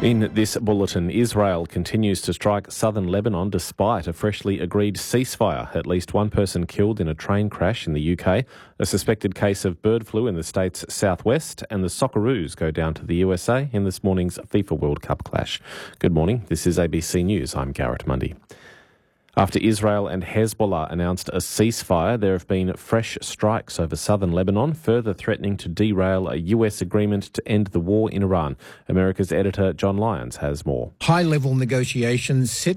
In this bulletin, Israel continues to strike southern Lebanon despite a freshly agreed ceasefire. At least one person killed in a train crash in the UK, a suspected case of bird flu in the state's southwest, and the Socceroos go down to the USA in this morning's FIFA World Cup clash. Good morning, this is ABC News. I'm Garrett Mundy. After Israel and Hezbollah announced a ceasefire, there have been fresh strikes over southern Lebanon, further threatening to derail a US agreement to end the war in Iran. America's editor John Lyons has more. High-level negotiations set